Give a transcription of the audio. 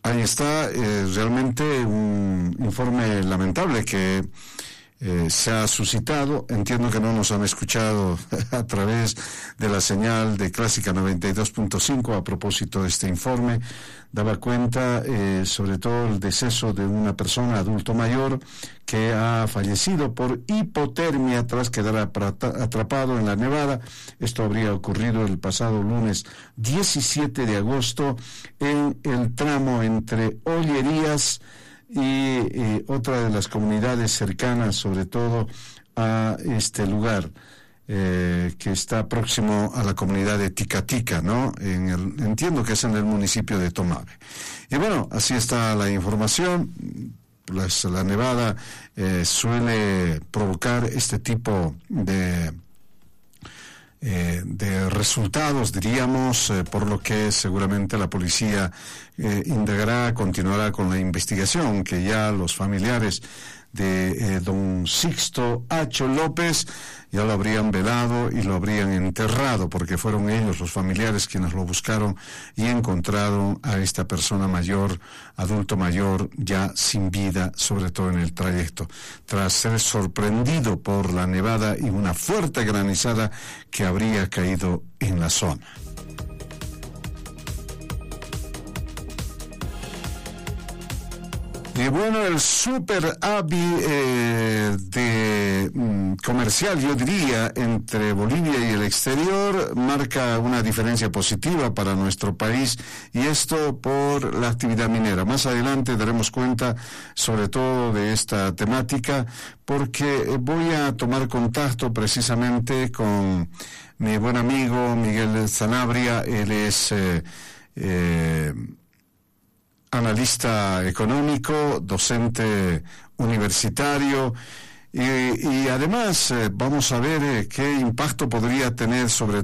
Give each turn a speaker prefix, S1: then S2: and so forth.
S1: Ahí está realmente un informe lamentable que se ha suscitado. Entiendo que no nos han escuchado a través de la señal de Clásica 92.5 a propósito de este informe. Daba cuenta sobre todo el deceso de una persona adulto mayor que ha fallecido por hipotermia tras quedar atrapado en la nevada. Esto habría ocurrido el pasado lunes 17 de agosto en el tramo entre Ollerías y otra de las comunidades cercanas, sobre todo a este lugar que está próximo a la comunidad de Ticatica, ¿no? Entiendo que es en el municipio de Tomave. Y bueno, así está la información. La nevada suele provocar este tipo de resultados, diríamos, por lo que seguramente la policía indagará, continuará con la investigación, que ya los familiares de don Sixto Acho López ya lo habrían velado y lo habrían enterrado, porque fueron ellos, los familiares, quienes lo buscaron y encontraron a esta persona mayor, adulto mayor, ya sin vida, sobre todo en el trayecto, tras ser sorprendido por la nevada y una fuerte granizada que habría caído en la zona. Y bueno, el super AVI comercial, yo diría, entre Bolivia y el exterior marca una diferencia positiva para nuestro país, y esto por la actividad minera. Más adelante daremos cuenta sobre todo de esta temática, porque voy a tomar contacto precisamente con mi buen amigo Miguel Zanabria. Él es analista económico, docente universitario, y además vamos a ver qué impacto podría tener sobre